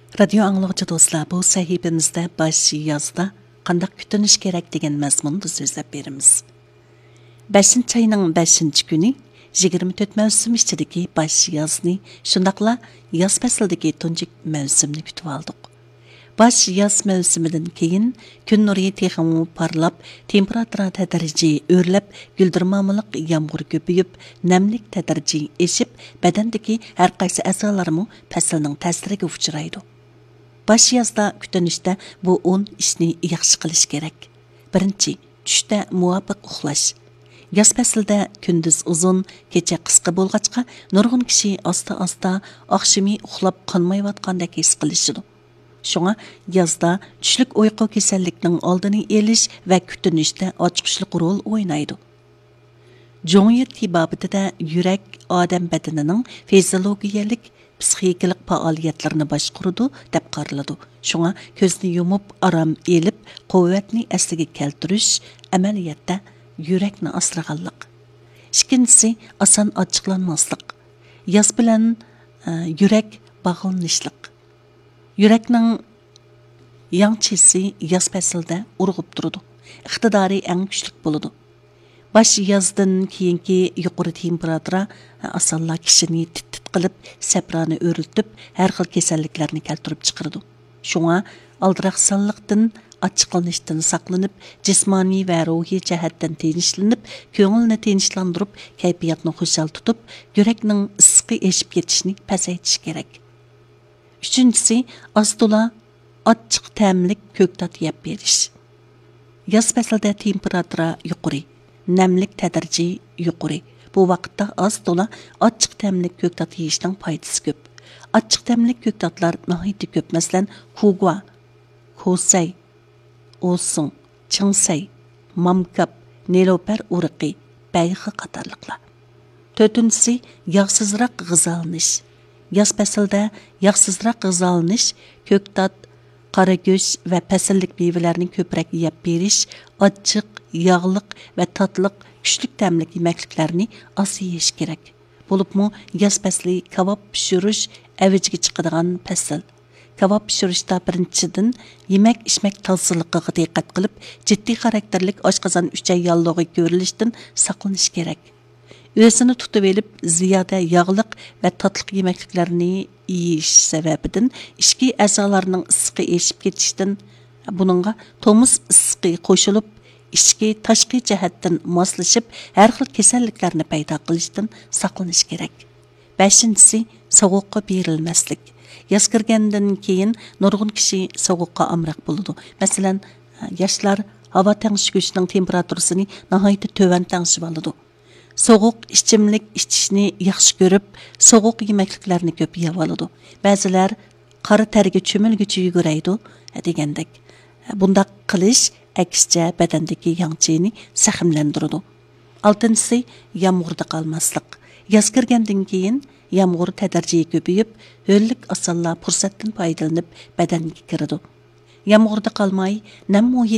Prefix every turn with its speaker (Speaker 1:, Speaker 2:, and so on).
Speaker 1: Radio anlıqçı dostlar, bu sahibimizde baş yazda qandaq kütünüş gerek degen məzmundu sözləb berimiz. 5. ayının 5. günü 24 mövsüm içideki baş yazni, şundaqla yaz fəsildeki tuncu mövsümni kütüb aldık. Baş yaz mövsümüdün keyin gün nuri texamu parlap, temperatura tədərci örləb, güldürmamılıq yağmur köpüyüp, nəmlik tədərci eşip, bədəndeki hər qaysı əzalarımı fəsilinin təsirige uçuraydı. Baş yazda kütünüşdə bu 10 işni yaxşı qilish kerak. Birinchi, tushda muvafiq uxlash. Yaz fəsildə gündüz uzun, kecha qisqa bo'lg'achqa, nurg'un kishi asta-asta oqshimi uxlab qolmayotgandek his qilishidi. Şuna yazda tushlik uyqu kasallikning oldini elish va kütünüşdə ochiqishlik rol o'ynaydi. Jongir tibabitida yurak odam badanining fiziologiyalik psixikalik faoliyatlarini boshqaradi deb qaraladi. Shunga ko'zni yumib aram elib, quvvatni asliga keltirish amaliyotda yurakni asraganlik. Ikkinchisi oson ochiqlanmaslik. Yoz bilan yurak bog'lanishlik. Yurakning yangchisi yoz faslida urg'ib turadi. Iqtidori eng kuchli bo'ladi. Baş yazdan keyinki yuqori temperatura asalla kishini tit qilib, saprani o'riltib, har xil kasalliklarni keltirib chiqaradi. Shunga aldiroq sonliqdan, ochiqlanishdan saqlanib, jismoniy va ruhiy jihatdan tinchlanib, ko'ngilni tinchlantirib, kayfiyatni xushal tutib, yurakning issiqi eshib ketishini pasaytish kerak. Uchinchisi, ostola ochiq ta'mlik ko'ktat yeb berish. Yoz faslida temperatura yuqori, namlik tədərci yuqori. Bu vaqtda az tola ochiq ta'mlik ko'ktat yeyishning foydasi ko'p. Ochiq ta'mlik ko'ktatlar nihoyatda ko'p. Masalan, kugwa, kosay, osun, chingsay, mamkap, neloper urqi, bayxi qatorliqlar. To'rtinchisi, yog'sizroq g'izalanish. Yoz faslida yog'sizroq g'izalanish, ko'ktat, qara go'sh va fasllik meyvelerini ko'proq yeb berish, ochiq, yağlıq və tatlıq, küçlük təmlik yeməkliklərini az yeyiş kerak. Bulubmu yaz fəsli kebab pişirish əvəciga chiqadigan fasl. Kebab pişirishda birinchidan yemək içmək tozaligiga diqqat qilib, jiddiy xarakterlik oshqozon uchay yallig'i ko'rilishdan saqlanish kerak. O'zini tutib elib, ziyoda yağlıq və tatlıq yeməkliklərini yeyish sababidan ichki a'zolarning issiqi eshib ketishdan, buningga tomuz issiqi qo'shilib, ichki tashqi jihatdan moslashib, har xil kasalliklarni paydo qilishdan saqlanish kerak. 5-si sovuqqa berilmaslik. Yoz kirgandan keyin nurg'un kishi sovuqqa amroq bo'ladi. Masalan, yoshlar havo tengishguchining temperaturasini nihoyatda to'van tengishib oladi. Sovuq ichimlik ichishni yaxshi ko'rib, sovuq yemakliklarni ko'p yeb oladi. Ba'zilar qora targa cho'milguchi yuguraydi degandek. Bundaq qilish aksicha badandagi yangchini sahimlandiradi. 6-si yağmurda qalmaslik. Yoz kirgandan keyin yağmur tədərciyi ko'payib, ho'llik asalla fursatdan foydalanib badanga kiradi. Yağmurda qalmay, nam